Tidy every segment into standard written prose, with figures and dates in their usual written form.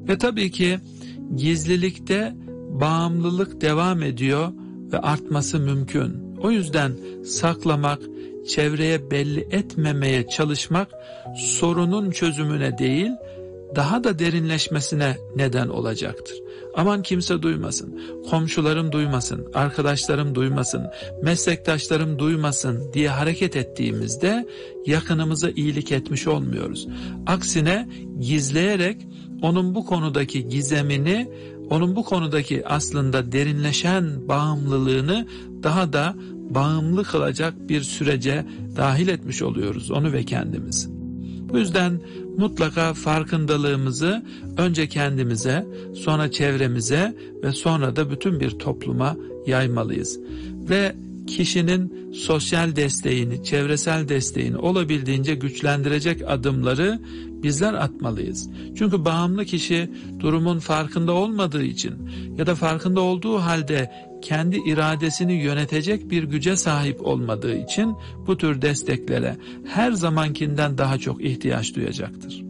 Ve tabii ki gizlilikte bağımlılık devam ediyor ve artması mümkün. O yüzden saklamak, çevreye belli etmemeye çalışmak sorunun çözümüne değil, daha da derinleşmesine neden olacaktır. Aman kimse duymasın, komşularım duymasın, arkadaşlarım duymasın, meslektaşlarım duymasın diye hareket ettiğimizde yakınımıza iyilik etmiş olmuyoruz. Aksine gizleyerek onun bu konudaki gizemini, onun bu konudaki aslında derinleşen bağımlılığını daha da bağımlı kılacak bir sürece dahil etmiş oluyoruz onu ve kendimizi. Bu yüzden mutlaka farkındalığımızı önce kendimize, sonra çevremize ve sonra da bütün bir topluma yaymalıyız. Ve kişinin sosyal desteğini, çevresel desteğini olabildiğince güçlendirecek adımları bizler atmalıyız. Çünkü bağımlı kişi durumun farkında olmadığı için ya da farkında olduğu halde kendi iradesini yönetecek bir güce sahip olmadığı için bu tür desteklere her zamankinden daha çok ihtiyaç duyacaktır.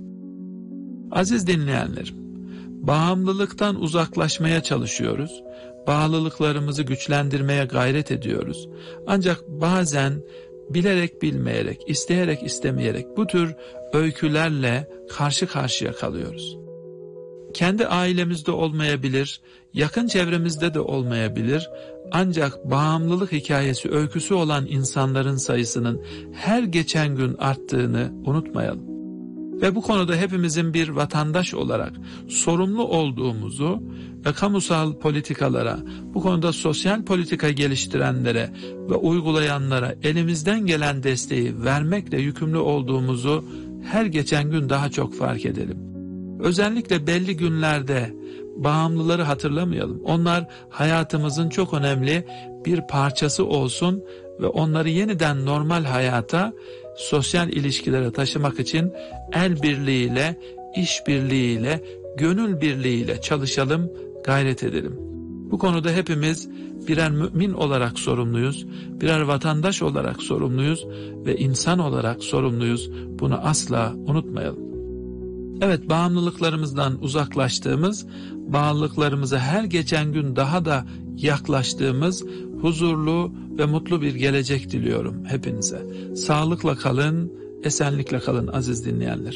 Aziz dinleyenlerim, bağımlılıktan uzaklaşmaya çalışıyoruz. Bağlılıklarımızı güçlendirmeye gayret ediyoruz. Ancak bazen bilerek bilmeyerek, isteyerek istemeyerek bu tür öykülerle karşı karşıya kalıyoruz. Kendi ailemizde olmayabilir, yakın çevremizde de olmayabilir. Ancak bağımlılık hikayesi, öyküsü olan insanların sayısının her geçen gün arttığını unutmayalım. Ve bu konuda hepimizin bir vatandaş olarak sorumlu olduğumuzu ve kamusal politikalara, bu konuda sosyal politika geliştirenlere ve uygulayanlara elimizden gelen desteği vermekle yükümlü olduğumuzu her geçen gün daha çok fark edelim. Özellikle belli günlerde bağımlıları hatırlamayalım. Onlar hayatımızın çok önemli bir parçası olsun ve onları yeniden normal hayata, sosyal ilişkilere taşımak için el birliğiyle, iş birliğiyle, gönül birliğiyle çalışalım, gayret edelim. Bu konuda hepimiz birer mümin olarak sorumluyuz, birer vatandaş olarak sorumluyuz ve insan olarak sorumluyuz. Bunu asla unutmayalım. Evet, bağımlılıklarımızdan uzaklaştığımız, bağımlılıklarımıza her geçen gün daha da yaklaştığımız huzurlu ve mutlu bir gelecek diliyorum hepinize. Sağlıkla kalın, esenlikle kalın aziz dinleyenler.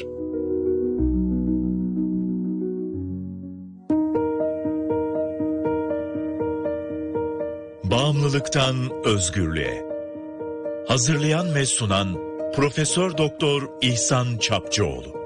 Bağımlılıktan özgürlüğe. Hazırlayan ve sunan Profesör Doktor İhsan Çapçıoğlu.